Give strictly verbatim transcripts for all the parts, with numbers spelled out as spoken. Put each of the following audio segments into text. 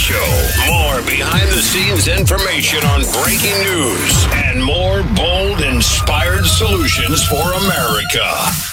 Show. More behind-the-scenes information on breaking news and more bold, inspired solutions for America.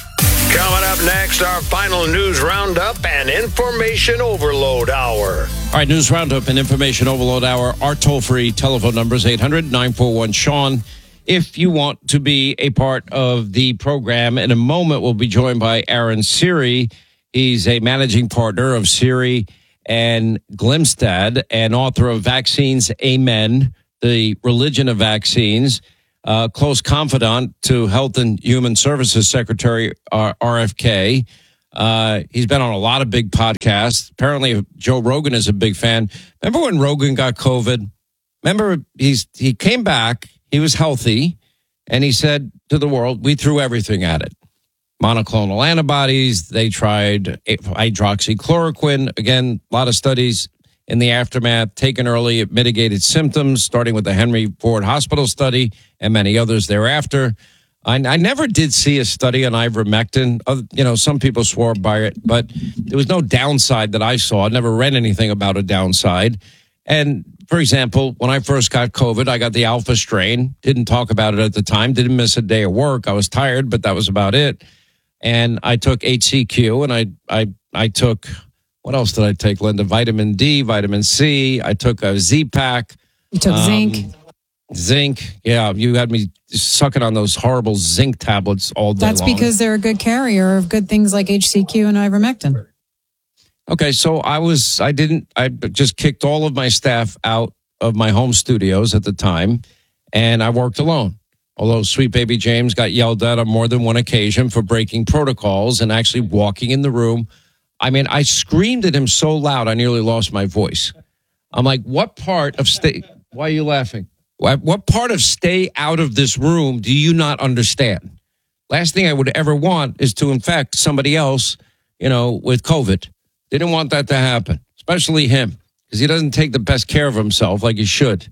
Coming up next, our final news roundup and information overload hour. All right, news roundup and information overload hour. Our toll-free telephone number is eight hundred, nine four one, Sean. If you want to be a part of the program, in a moment we'll be joined by Aaron Siri. He's a managing partner of Siri and Glimstad and author of Vaccines Amen, the Religion of Vaccines, uh, close confidant to Health and Human Services Secretary uh, R F K. Uh, he's been on a lot of big podcasts. Apparently, Joe Rogan is a big fan. Remember when Rogan got COVID? Remember, he's he came back, he was healthy, and he said to the world, we threw everything at it. Monoclonal antibodies, they tried hydroxychloroquine. Again, a lot of studies in the aftermath, taken early, it mitigated symptoms, starting with the Henry Ford Hospital study and many others thereafter. I, I never did see a study on ivermectin. Uh, you know, some people swore by it, but there was no downside that I saw. I never read anything about a downside. And, for example, when I first got COVID, I got the alpha strain. Didn't talk about it at the time. Didn't miss a day of work. I was tired, but that was about it. And I took H C Q, and I I I took, what else did I take, Linda? Vitamin D, vitamin C. I took a Z-Pack. You took um, zinc. Zinc. Yeah, you had me sucking on those horrible zinc tablets all day That's long. because they're a good carrier of good things like H C Q and ivermectin. Okay, so I was, I didn't, I just kicked all of my staff out of my home studios at the time, and I worked alone. Although sweet baby James got yelled at on more than one occasion for breaking protocols and actually walking in the room. I mean, I screamed at him so loud, I nearly lost my voice. I'm like, what part of stay, why are you laughing? What, what part of stay out of this room do you not understand? Last thing I would ever want is to infect somebody else, you know, with COVID. Didn't want that to happen, especially him, because he doesn't take the best care of himself like he should.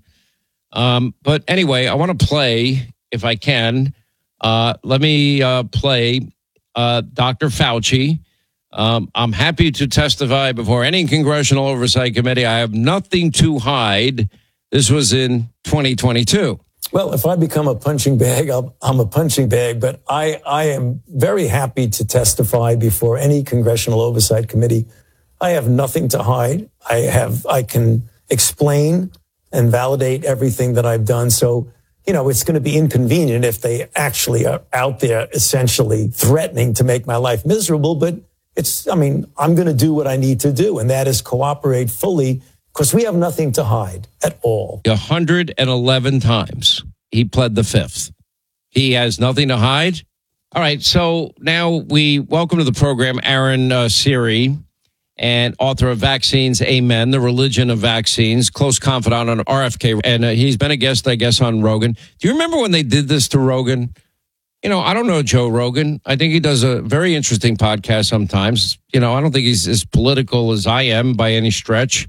Um, but anyway, I want to play, if I can, uh, let me uh, play uh, Doctor Fauci. Um, I'm happy to testify before any congressional oversight committee. I have nothing to hide. This was in twenty twenty-two. Well, if I become a punching bag, I'll, I'm a punching bag, but I, I am very happy to testify before any congressional oversight committee. I have nothing to hide. I have, I can explain and validate everything that I've done. So, you know, it's going to be inconvenient if they actually are out there essentially threatening to make my life miserable. But it's, I mean, I'm going to do what I need to do, and that is cooperate fully, because we have nothing to hide at all. one hundred eleven times he pled the fifth. He has nothing to hide. All right. So now we welcome to the program Aaron uh, Siri, and author of Vaccines Amen, the Religion of Vaccines, close confidant on R F K. And uh, he's been a guest, I guess, on Rogan. Do you remember when they did this to Rogan? You know, I don't know Joe Rogan. I think he does a very interesting podcast sometimes. You know, I don't think he's as political as I am by any stretch.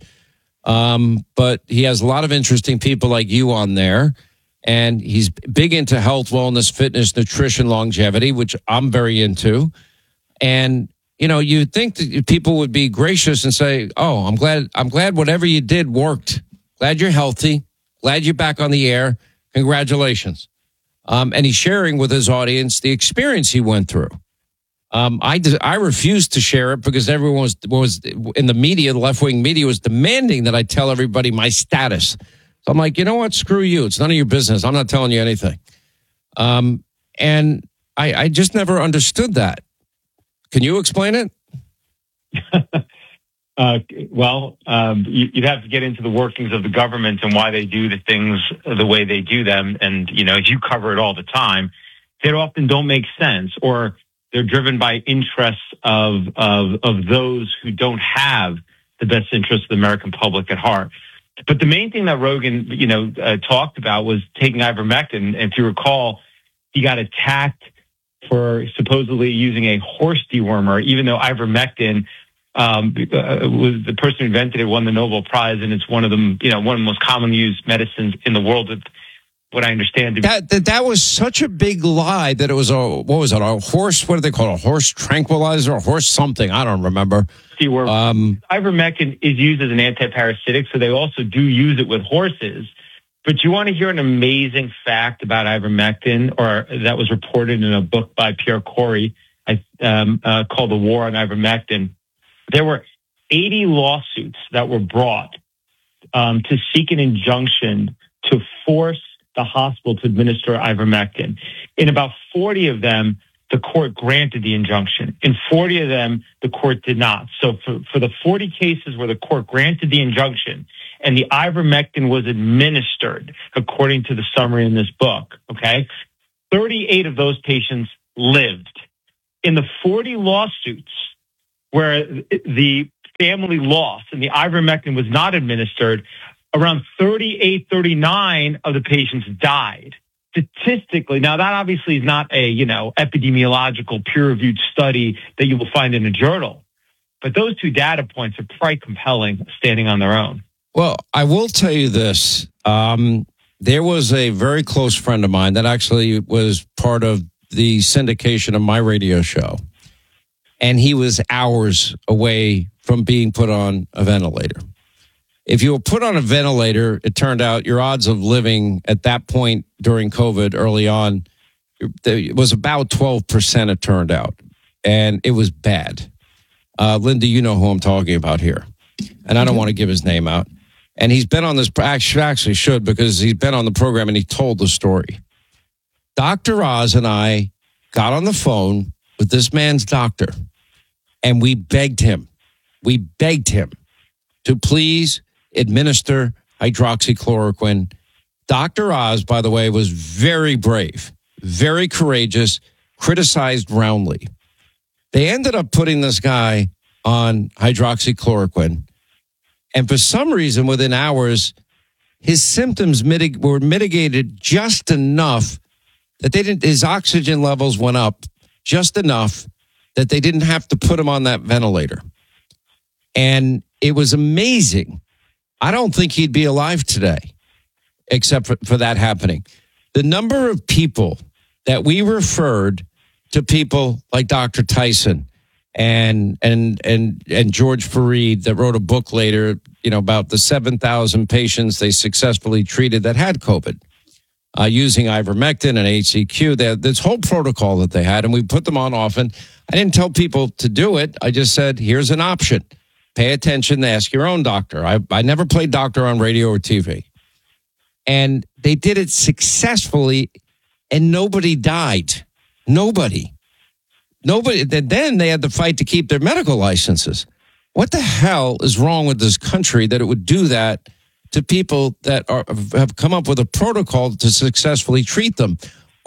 Um, but he has a lot of interesting people like you on there. And he's big into health, wellness, fitness, nutrition, longevity, which I'm very into. And, you know, you'd think that people would be gracious and say, oh, I'm glad, I'm glad whatever you did worked. Glad you're healthy. Glad you're back on the air. Congratulations. Um, and he's sharing with his audience the experience he went through. Um, I, I refused to share it because everyone was, was in the media, the left-wing media was demanding that I tell everybody my status. So I'm like, you know what? Screw you. It's none of your business. I'm not telling you anything. Um, and I, I just never understood that. Can you explain it? uh, well, um, you, you'd have to get into the workings of the government and why they do the things the way they do them. And, you know, you cover it all the time. They often don't make sense, or they're driven by interests of, of, of those who don't have the best interests of the American public at heart. But the main thing that Rogan, you know, uh, talked about was taking ivermectin. And if you recall, he got attacked for supposedly using a horse dewormer, even though ivermectin um, uh, was the person who invented it, won the Nobel Prize, and it's one of them, you know, one of the most commonly used medicines in the world. what I understand to be. That, that that was such a big lie that it was a, what was it, a horse, what do they call it, a horse tranquilizer, a horse something, I don't remember. See, where Um, ivermectin is used as an antiparasitic, so they also do use it with horses. But you want to hear an amazing fact about ivermectin, or that was reported in a book by Pierre Corey um, uh, called The War on Ivermectin. There were eighty lawsuits that were brought um, to seek an injunction to force the hospital to administer ivermectin. In about forty of them, the court granted the injunction. In forty of them, the court did not. So for, for the forty cases where the court granted the injunction and the ivermectin was administered, according to the summary in this book, okay, thirty-eight of those patients lived. In the forty lawsuits where the family lost and the ivermectin was not administered, around thirty-eight, thirty-nine of the patients died. Statistically, now that obviously is not a, you know, epidemiological peer-reviewed study that you will find in a journal, but those two data points are quite compelling standing on their own. Well, I will tell you this. Um, there was a very close friend of mine that actually was part of the syndication of my radio show, and he was hours away from being put on a ventilator. If you were put on a ventilator, it turned out your odds of living at that point during COVID early on, it was about twelve percent, it turned out. And it was bad. Uh, Linda, you know who I'm talking about here. And I don't want to give his name out. And he's been on this, actually, actually should, because he's been on the program and he told the story. Doctor Oz and I got on the phone with this man's doctor, and we begged him, we begged him to please administer hydroxychloroquine. Doctor Oz, by the way, was very brave, very courageous, criticized roundly. They ended up putting this guy on hydroxychloroquine. And for some reason, within hours, his symptoms mitig- were mitigated just enough that they didn't, his oxygen levels went up just enough that they didn't have to put him on that ventilator. And it was amazing. I don't think he'd be alive today, except for, for that happening. The number of people that we referred to people like Doctor Tyson and and and and George Fareed that wrote a book later, you know, about the seven thousand patients they successfully treated that had COVID uh, using ivermectin and H C Q. They had this whole protocol that they had, and we put them on often. I didn't tell people to do it. I just said, here's an option. Pay attention, ask your own doctor. I, I never played doctor on radio or T V. And they did it successfully, and nobody died. Nobody. Nobody. Then they had to fight to keep their medical licenses. What the hell is wrong with this country that it would do that to people that are, have come up with a protocol to successfully treat them?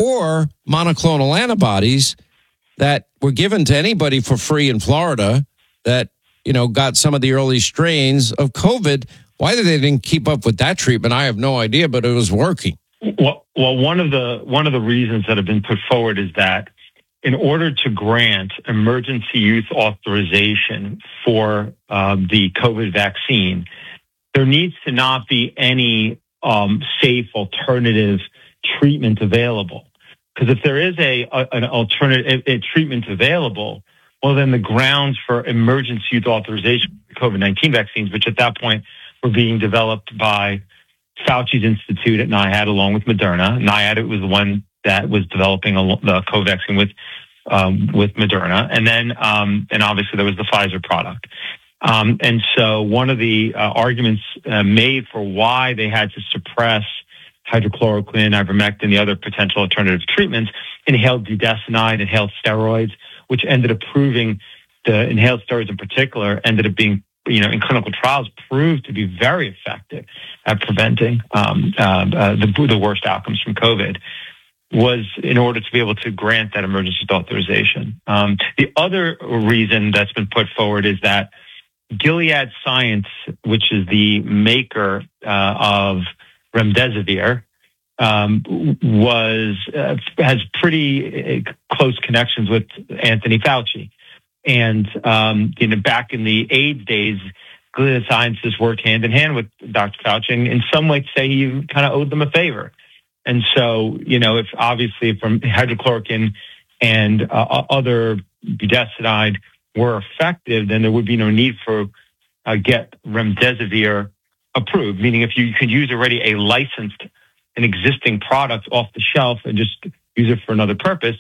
Or monoclonal antibodies that were given to anybody for free in Florida that, you know, got some of the early strains of COVID. Why they didn't keep up with that treatment, I have no idea, but it was working. Well, well, one of the one of the reasons that have been put forward is that in order to grant emergency use authorization for uh, the COVID vaccine, there needs to not be any um, safe alternative treatment available. Because if there is a, a an alternative a, a treatment available, well, then the grounds for emergency use authorization for COVID nineteen vaccines, which at that point were being developed by Fauci's Institute at NIAID along with Moderna. NIAID was the one that was developing the COVID vaccine with um, with Moderna, and then um, and obviously there was the Pfizer product. Um, and so one of the uh, arguments uh, made for why they had to suppress hydrochloroquine, ivermectin, the other potential alternative treatments, inhaled budesonide, inhaled steroids, which ended up proving the inhaled steroids in particular ended up being, you know, in clinical trials proved to be very effective at preventing um, uh, uh, the, the worst outcomes from COVID, was in order to be able to grant that emergency authorization. Um, the other reason that's been put forward is that Gilead Science, which is the maker uh, of remdesivir, um, was uh, has pretty uh, close connections with Anthony Fauci. And, um, you know, back in the AIDS days, Gilead Sciences worked hand in hand with Doctor Fauci, and in some ways say he kind of owed them a favor. And so, you know, if obviously from hydrochloroquine and uh, other budesonide were effective, then there would be no need for uh, get remdesivir approved, meaning if you could use already a licensed, an existing product off the shelf and just use it for another purpose,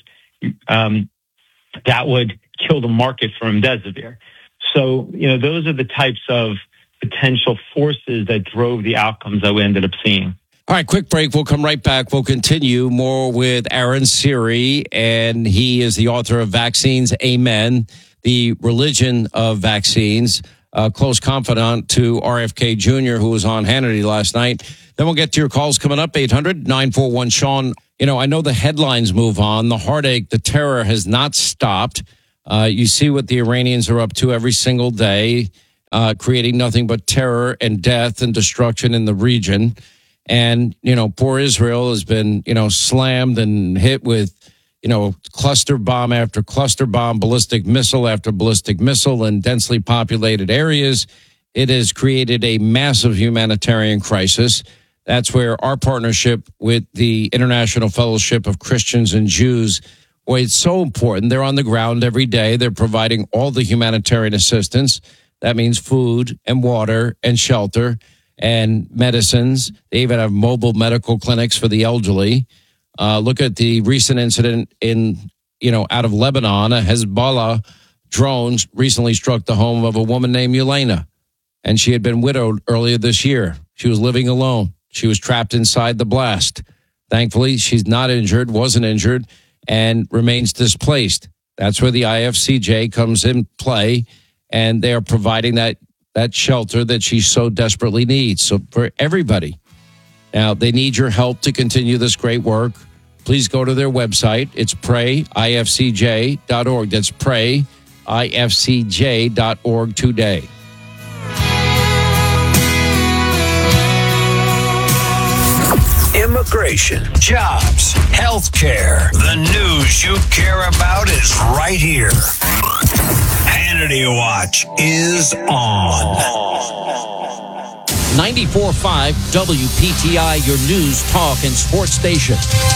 um, that would kill the market for remdesivir. So, you know, those are the types of potential forces that drove the outcomes that we ended up seeing. All right, quick break. We'll come right back. We'll continue more with Aaron Siri, and he is the author of Vaccines, Amen, the Religion of Vaccines, a close confidant to R F K Junior, who was on Hannity last night. Then we'll get to your calls coming up, eight hundred nine four one Sean. You know, I know the headlines move on. The heartache, the terror has not stopped. Uh, you see what the Iranians are up to every single day, uh, creating nothing but terror and death and destruction in the region. And, you know, poor Israel has been, you know, slammed and hit with, you know, cluster bomb after cluster bomb, ballistic missile after ballistic missile in densely populated areas. It has created a massive humanitarian crisis. That's where our partnership with the International Fellowship of Christians and Jews, well, it's so important. They're on the ground every day. They're providing all the humanitarian assistance. That means food and water and shelter and medicines. They even have mobile medical clinics for the elderly. Uh, look at the recent incident in, you know, out of Lebanon. A Hezbollah drone recently struck the home of a woman named Yelena, and she had been widowed earlier this year. She was living alone. She was trapped inside the blast. Thankfully, she's not injured, wasn't injured, and remains displaced. That's where the I F C J comes in play, and they are providing that that shelter that she so desperately needs. So for everybody. Now, they need your help to continue this great work. Please go to their website. It's pray I F C J dot org. That's pray I F C J dot org today. Immigration, jobs, healthcare. The news you care about is right here. Hannity Watch is on. ninety-four point five W P T I, your news, talk, and sports station.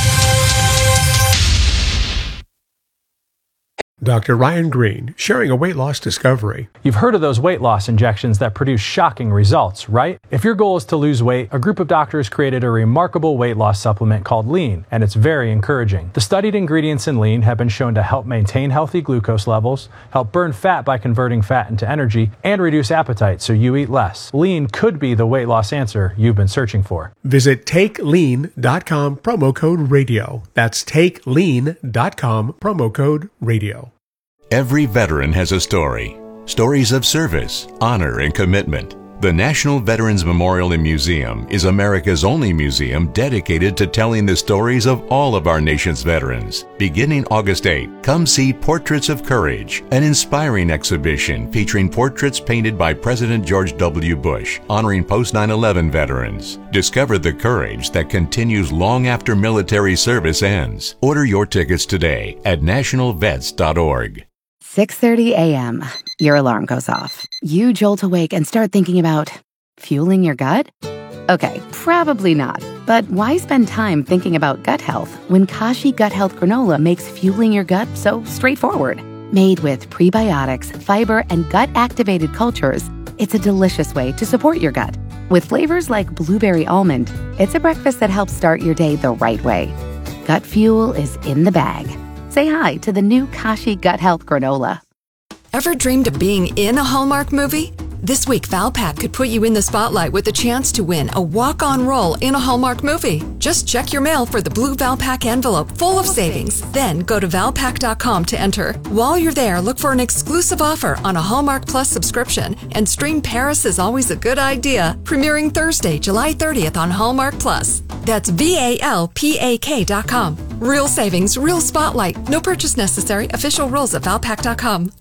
Doctor Ryan Green, sharing a weight loss discovery. You've heard of those weight loss injections that produce shocking results, right? If your goal is to lose weight, a group of doctors created a remarkable weight loss supplement called Lean, and it's very encouraging. The studied ingredients in Lean have been shown to help maintain healthy glucose levels, help burn fat by converting fat into energy, and reduce appetite so you eat less. Lean could be the weight loss answer you've been searching for. Visit take lean dot com, promo code radio. That's take lean dot com, promo code radio. Every veteran has a story. Stories of service, honor, and commitment. The National Veterans Memorial and Museum is America's only museum dedicated to telling the stories of all of our nation's veterans. Beginning August eighth, come see Portraits of Courage, an inspiring exhibition featuring portraits painted by President George W. Bush, honoring post nine eleven veterans. Discover the courage that continues long after military service ends. Order your tickets today at national vets dot org. six thirty a.m. Your alarm goes off. You jolt awake and start thinking about fueling your gut? Okay, probably not. But why spend time thinking about gut health when Kashi Gut Health Granola makes fueling your gut so straightforward? Made with prebiotics, fiber, and gut-activated cultures, it's a delicious way to support your gut. With flavors like blueberry almond, it's a breakfast that helps start your day the right way. Gut fuel is in the bag. Say hi to the new Kashi Gut Health Granola. Ever dreamed of being in a Hallmark movie? This week, Valpak could put you in the spotlight with the chance to win a walk-on role in a Hallmark movie. Just check your mail for the blue Valpak envelope full of savings. Then go to valpak dot com to enter. While you're there, look for an exclusive offer on a Hallmark Plus subscription and stream Paris is Always a Good Idea, premiering Thursday, July thirtieth on Hallmark Plus. That's V A L P A K dot com. Real savings, real spotlight. No purchase necessary. Official rules at valpak dot com.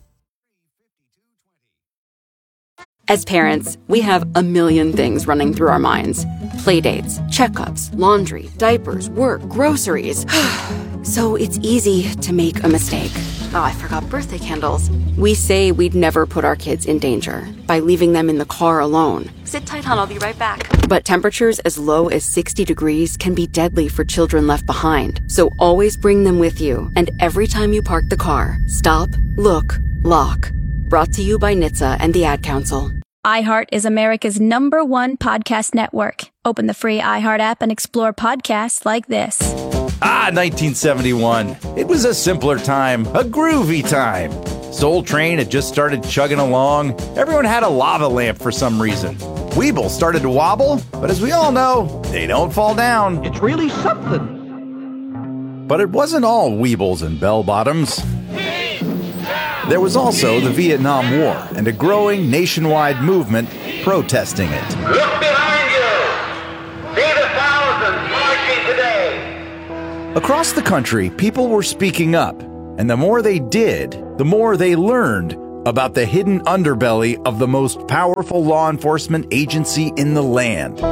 As parents, we have a million things running through our minds. Playdates, checkups, laundry, diapers, work, groceries. So it's easy to make a mistake. Oh, I forgot birthday candles. We say we'd never put our kids in danger by leaving them in the car alone. Sit tight, hon, I'll be right back. But temperatures as low as sixty degrees can be deadly for children left behind. So always bring them with you. And every time you park the car, stop, look, lock. Brought to you by N H T S A and the Ad Council. iHeart is America's number one podcast network. Open the free iHeart app and explore podcasts like this. Ah, nineteen seventy-one. It was a simpler time, a groovy time. Soul Train had just started chugging along. Everyone had a lava lamp for some reason. Weeble started to wobble, but as we all know, they don't fall down. It's really something. But it wasn't all Weebles and bell-bottoms. There was also the Vietnam War and a growing nationwide movement protesting it. Look behind you! See the thousands marching today! Across the country, people were speaking up, and the more they did, the more they learned about the hidden underbelly of the most powerful law enforcement agency in the land.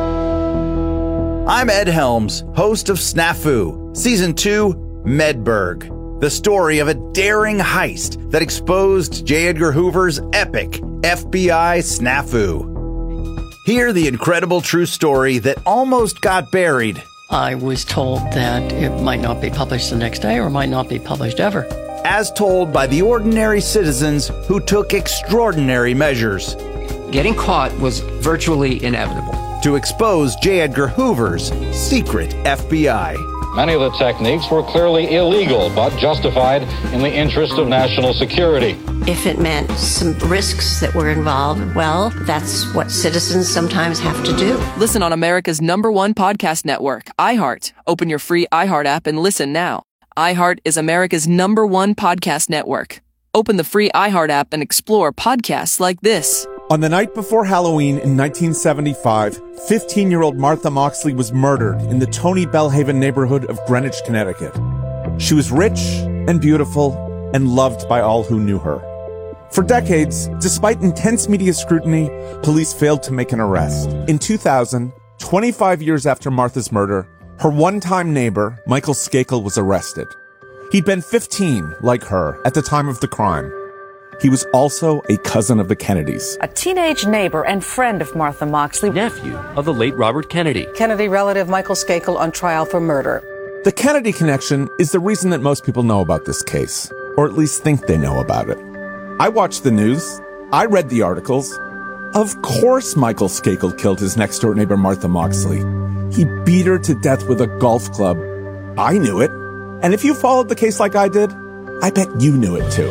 I'm Ed Helms, host of Snafu, Season two, Medberg. The story of a daring heist that exposed J. Edgar Hoover's epic F B I snafu. Hear the incredible true story that almost got buried. I was told that it might not be published the next day or might not be published ever. As told by the ordinary citizens who took extraordinary measures. Getting caught was virtually inevitable. To expose J. Edgar Hoover's secret F B I. Many of the techniques were clearly illegal, but justified in the interest of national security. If it meant some risks that were involved, well, that's what citizens sometimes have to do. Listen on America's number one podcast network, iHeart. Open your free iHeart app and listen now. iHeart is America's number one podcast network. Open the free iHeart app and explore podcasts like this. On the night before Halloween in nineteen seventy-five, fifteen-year-old Martha Moxley was murdered in the Tony Bellhaven neighborhood of Greenwich, Connecticut. She was rich and beautiful and loved by all who knew her. For decades, despite intense media scrutiny, police failed to make an arrest. In two thousand, twenty-five years after Martha's murder, her one-time neighbor, Michael Skakel, was arrested. He'd been fifteen, like her, at the time of the crime. He was also a cousin of the Kennedys. A teenage neighbor and friend of Martha Moxley. Nephew of the late Robert Kennedy. Kennedy relative Michael Skakel on trial for murder. The Kennedy connection is the reason that most people know about this case, or at least think they know about it. I watched the news. I read the articles. Of course Michael Skakel killed his next-door neighbor Martha Moxley. He beat her to death with a golf club. I knew it. And if you followed the case like I did, I bet you knew it too.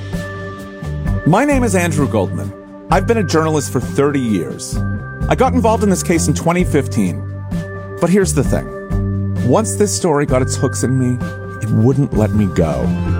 My name is Andrew Goldman. I've been a journalist for thirty years. I got involved in this case in twenty fifteen. But here's the thing. Once this story got its hooks in me, it wouldn't let me go.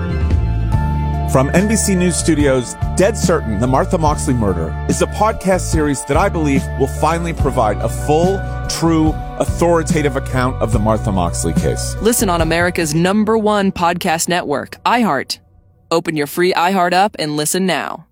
From N B C News Studios, Dead Certain, The Martha Moxley Murder is a podcast series that I believe will finally provide a full, true, authoritative account of the Martha Moxley case. Listen on America's number one podcast network, iHeart. Open your free iHeart app and listen now.